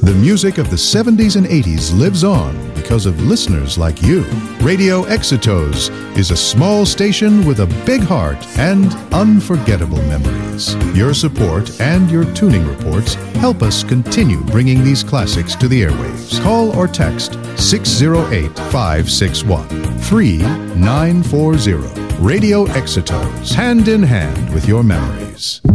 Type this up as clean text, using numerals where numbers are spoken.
The music of the 70s and 80s lives on because of listeners like you. Radio Exitos is a small station with a big heart and unforgettable memories. Your support and your tuning reports help us continue bringing these classics to the airwaves. Call or text 608-561-3940. Radio Exitos, hand in hand with your memories.